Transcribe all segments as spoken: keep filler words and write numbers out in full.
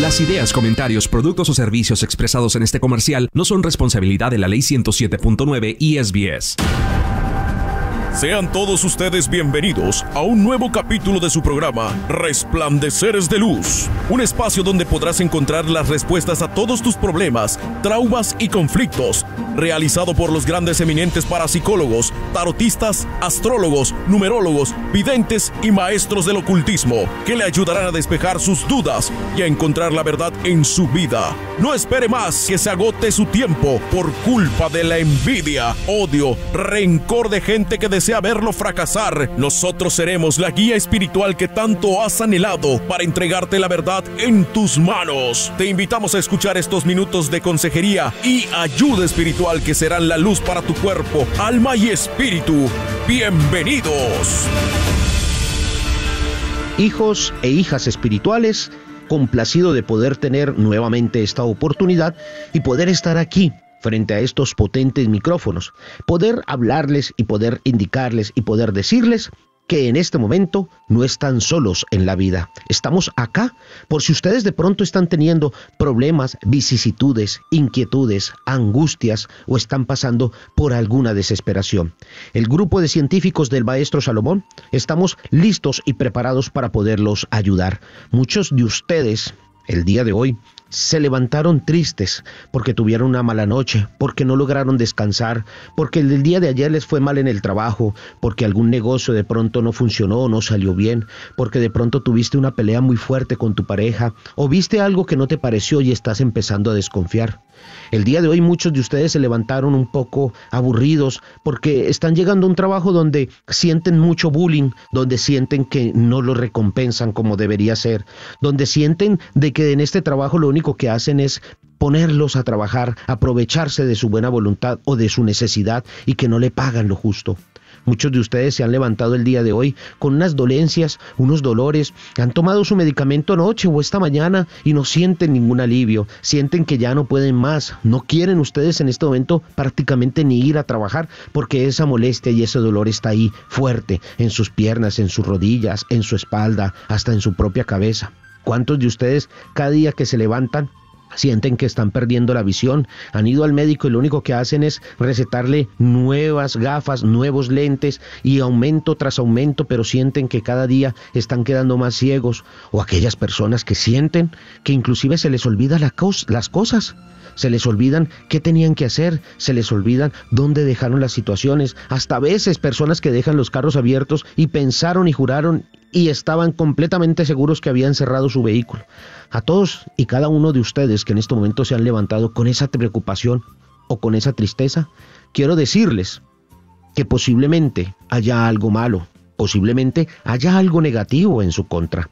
Las ideas, comentarios, productos o servicios expresados en este comercial no son responsabilidad de la Ley ciento siete punto nueve I S B S. Sean todos ustedes bienvenidos a un nuevo capítulo de su programa Resplandeceres de Luz, un espacio donde podrás encontrar las respuestas a todos tus problemas, traumas y conflictos, realizado por los grandes eminentes parapsicólogos, tarotistas, astrólogos, numerólogos, videntes y maestros del ocultismo, que le ayudarán a despejar sus dudas y a encontrar la verdad en su vida. No espere más que se agote su tiempo por culpa de la envidia, odio, rencor de gente que desea verlo fracasar. Nosotros seremos la guía espiritual que tanto has anhelado para entregarte la verdad en tus manos. Te invitamos a escuchar estos minutos de consejería y ayuda espiritual que serán la luz para tu cuerpo, alma y espíritu. ¡Bienvenidos! Hijos e hijas espirituales, complacido de poder tener nuevamente esta oportunidad y poder estar aquí frente a estos potentes micrófonos, poder hablarles y poder indicarles y poder decirles que en este momento no están solos en la vida. Estamos acá por si ustedes de pronto están teniendo problemas, vicisitudes, inquietudes, angustias o están pasando por alguna desesperación. El grupo de científicos del maestro Salomón estamos listos y preparados para poderlos ayudar. Muchos de ustedes el día de hoy se levantaron tristes porque tuvieron una mala noche, porque no lograron descansar, porque el día de ayer les fue mal en el trabajo, porque algún negocio de pronto no funcionó, no salió bien, porque de pronto tuviste una pelea muy fuerte con tu pareja, o viste algo que no te pareció y estás empezando a desconfiar. El día de hoy muchos de ustedes se levantaron un poco aburridos porque están llegando a un trabajo donde sienten mucho bullying, donde sienten que no lo recompensan como debería ser, donde sienten de que en este trabajo lo único que hacen es ponerlos a trabajar, aprovecharse de su buena voluntad o de su necesidad y que no le pagan lo justo. Muchos de ustedes se han levantado el día de hoy con unas dolencias, unos dolores, han tomado su medicamento anoche o esta mañana y no sienten ningún alivio, sienten que ya no pueden más, no quieren ustedes en este momento prácticamente ni ir a trabajar porque esa molestia y ese dolor está ahí fuerte en sus piernas, en sus rodillas, en su espalda, hasta en su propia cabeza. ¿Cuántos de ustedes cada día que se levantan sienten que están perdiendo la visión? Han ido al médico y lo único que hacen es recetarle nuevas gafas, nuevos lentes y aumento tras aumento, pero sienten que cada día están quedando más ciegos. O aquellas personas que sienten que inclusive se les olvida la cos- las cosas. Se les olvidan qué tenían que hacer, se les olvidan dónde dejaron las situaciones. Hasta a veces personas que dejan los carros abiertos y pensaron y juraron y estaban completamente seguros que habían cerrado su vehículo. A todos y cada uno de ustedes que en este momento se han levantado con esa preocupación o con esa tristeza, quiero decirles que posiblemente haya algo malo, posiblemente haya algo negativo en su contra.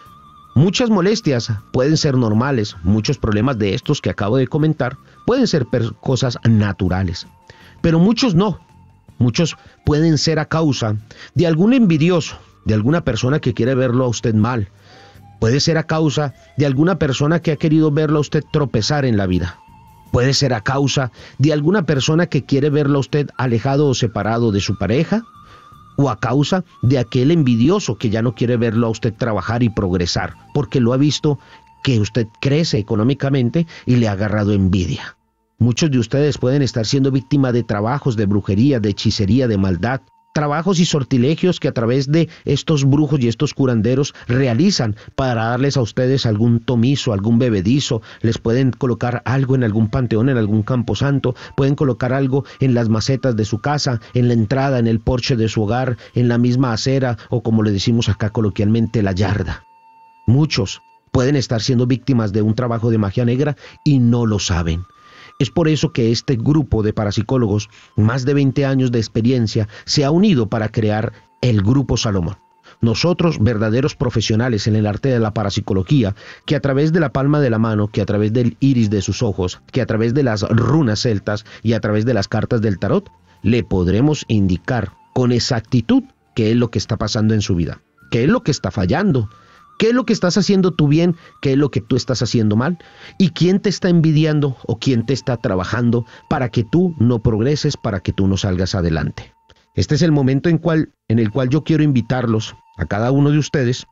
Muchas molestias pueden ser normales, muchos problemas de estos que acabo de comentar pueden ser cosas naturales, pero muchos no. Muchos pueden ser a causa de algún envidioso, de alguna persona que quiere verlo a usted mal. Puede ser a causa de alguna persona que ha querido verlo a usted tropezar en la vida. Puede ser a causa de alguna persona que quiere verlo a usted alejado o separado de su pareja, o a causa de aquel envidioso que ya no quiere verlo a usted trabajar y progresar, porque lo ha visto que usted crece económicamente y le ha agarrado envidia. Muchos de ustedes pueden estar siendo víctimas de trabajos de brujería, de hechicería, de maldad, trabajos y sortilegios que a través de estos brujos y estos curanderos realizan para darles a ustedes algún tomizo, algún bebedizo. Les pueden colocar algo en algún panteón, en algún camposanto, pueden colocar algo en las macetas de su casa, en la entrada, en el porche de su hogar, en la misma acera o como le decimos acá coloquialmente, la yarda. Muchos pueden estar siendo víctimas de un trabajo de magia negra y no lo saben. Es por eso que este grupo de parapsicólogos, más de veinte años de experiencia, se ha unido para crear el Grupo Salomón. Nosotros, verdaderos profesionales en el arte de la parapsicología, que a través de la palma de la mano, que a través del iris de sus ojos, que a través de las runas celtas y a través de las cartas del tarot, le podremos indicar con exactitud qué es lo que está pasando en su vida, qué es lo que está fallando, ¿qué es lo que estás haciendo tú bien? ¿Qué es lo que tú estás haciendo mal? ¿Y quién te está envidiando o quién te está trabajando para que tú no progreses, para que tú no salgas adelante? Este es el momento en, cual, en el cual yo quiero invitarlos a cada uno de ustedes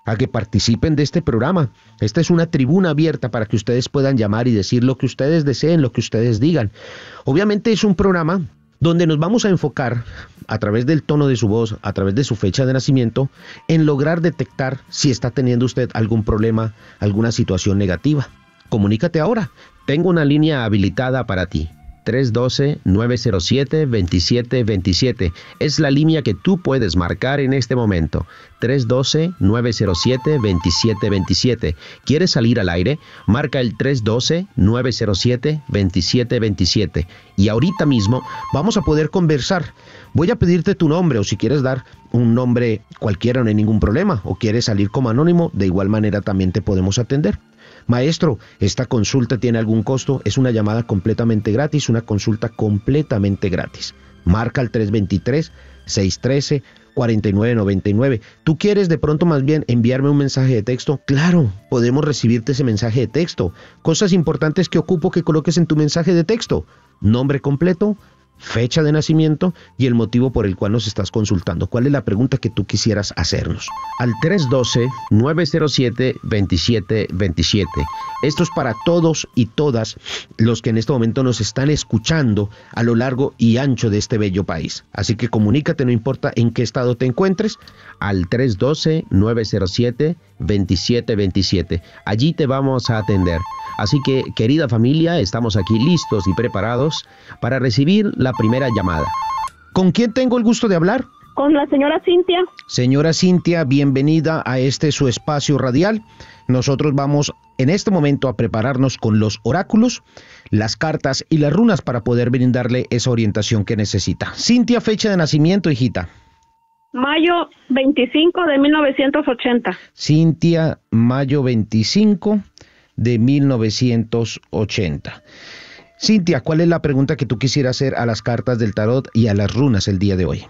a que participen de este programa. Esta es una tribuna abierta para que ustedes puedan llamar y decir lo que ustedes deseen, lo que ustedes digan. Obviamente es un programa donde nos vamos a enfocar a través del tono de su voz, a través de su fecha de nacimiento, en lograr detectar si está teniendo usted algún problema, alguna situación negativa. Comunícate ahora. Tengo una línea habilitada para ti. tres uno dos, nueve cero siete, dos siete dos siete. Es la línea que tú puedes marcar en este momento. tres uno dos, nueve cero siete, dos siete dos siete. ¿Quieres salir al aire? Marca el tres uno dos, nueve cero siete, dos siete dos siete. Y ahorita mismo vamos a poder conversar. Voy a pedirte tu nombre, o si quieres dar un nombre cualquiera, no hay ningún problema. O quieres salir como anónimo, de igual manera también te podemos atender. Maestro, ¿esta consulta tiene algún costo? Es una llamada completamente gratis, una consulta completamente gratis. Marca al tres dos tres, seis uno tres, cuatro nueve nueve nueve. ¿Tú quieres de pronto más bien enviarme un mensaje de texto? Claro, podemos recibirte ese mensaje de texto. Cosas importantes que ocupo que coloques en tu mensaje de texto. Nombre completo, fecha de nacimiento y el motivo por el cual nos estás consultando. ¿Cuál es la pregunta que tú quisieras hacernos? Al tres uno dos, nueve cero siete, dos siete dos siete. Esto es para todos y todas los que en este momento nos están escuchando a lo largo y ancho de este bello país. Así que comunícate, no importa en qué estado te encuentres, al tres uno dos, nueve cero siete, dos siete dos siete. Allí te vamos a atender. Así que, querida familia, estamos aquí listos y preparados para recibir la primera llamada. ¿Con quién tengo el gusto de hablar? Con la señora Cintia. Señora Cintia, bienvenida a este su espacio radial. Nosotros vamos en este momento a prepararnos con los oráculos, las cartas y las runas para poder brindarle esa orientación que necesita. Cintia, fecha de nacimiento, hijita. Mayo veinticinco de mil novecientos ochenta. Cintia, mayo veinticinco de mil novecientos ochenta. Cintia, ¿cuál es la pregunta que tú quisieras hacer a las cartas del tarot y a las runas el día de hoy?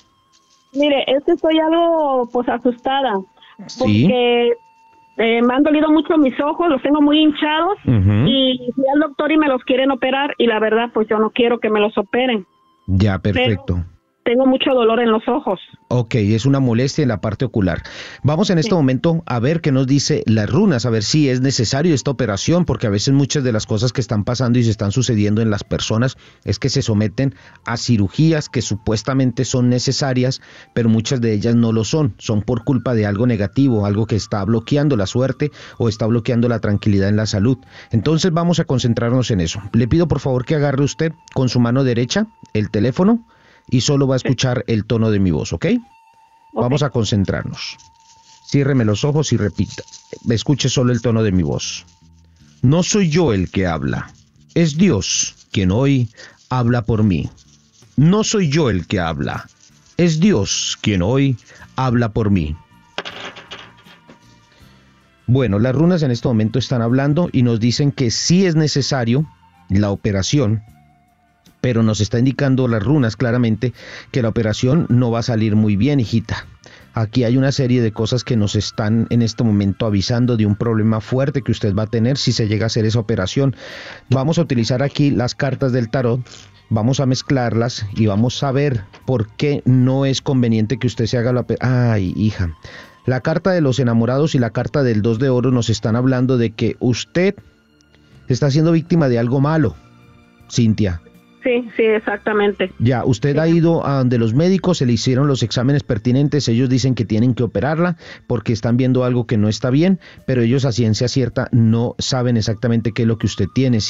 Mire, es que estoy algo pues asustada. Sí. Porque eh, me han dolido mucho mis ojos, los tengo muy hinchados. Uh-huh. Y fui al doctor y me los quieren operar y la verdad pues yo no quiero que me los operen. Ya, perfecto. Pero tengo mucho dolor en los ojos. Ok, es una molestia en la parte ocular. Vamos en este sí. momento a ver qué nos dice las runas, a ver si es necesario esta operación, porque a veces muchas de las cosas que están pasando y se están sucediendo en las personas es que se someten a cirugías que supuestamente son necesarias, pero muchas de ellas no lo son. Son por culpa de algo negativo, algo que está bloqueando la suerte o está bloqueando la tranquilidad en la salud. Entonces vamos a concentrarnos en eso. Le pido por favor que agarre usted con su mano derecha el teléfono y solo va a escuchar el tono de mi voz, ¿ok? okay. Vamos a concentrarnos. Ciérreme los ojos y repita. Escuche solo el tono de mi voz. No soy yo el que habla. Es Dios quien hoy habla por mí. No soy yo el que habla. Es Dios quien hoy habla por mí. Bueno, las runas en este momento están hablando y nos dicen que sí es necesario la operación, pero nos está indicando las runas claramente que la operación no va a salir muy bien, hijita. Aquí hay una serie de cosas que nos están en este momento avisando de un problema fuerte que usted va a tener si se llega a hacer esa operación. Vamos a utilizar aquí las cartas del tarot, vamos a mezclarlas y vamos a ver por qué no es conveniente que usted se haga la operación. Ay, hija, la carta de los enamorados y la carta del dos de oro nos están hablando de que usted está siendo víctima de algo malo, Cintia. Sí, sí, exactamente. Ya, usted sí. ha ido a donde los médicos, se le hicieron los exámenes pertinentes, ellos dicen que tienen que operarla porque están viendo algo que no está bien, pero ellos a ciencia cierta no saben exactamente qué es lo que usted tiene.